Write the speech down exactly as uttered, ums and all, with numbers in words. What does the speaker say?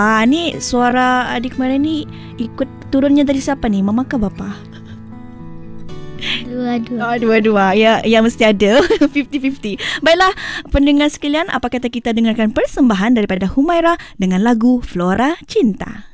Ah, ni suara adik kemarin ni ikut turunnya dari siapa ni? Mama ke bapa? Dua-dua. Oh, dua-dua. Ya, ya mesti ada. fifty-fifty. Baiklah, pendengar sekalian, apa kata kita dengarkan persembahan daripada Humaira dengan lagu Flora Cinta.